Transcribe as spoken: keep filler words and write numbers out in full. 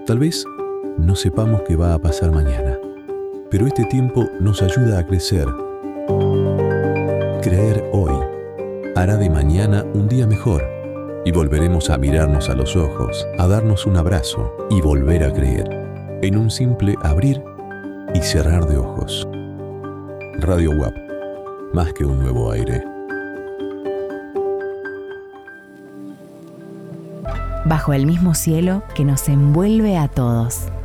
Tal vez no sepamos qué va a pasar mañana, pero este tiempo nos ayuda a crecer. Creer hoy hará de mañana un día mejor y volveremos a mirarnos a los ojos, a darnos un abrazo y volver a creer en un simple abrir y cerrar de ojos. Radio U A P, más que un nuevo aire. Bajo el mismo cielo que nos envuelve a todos.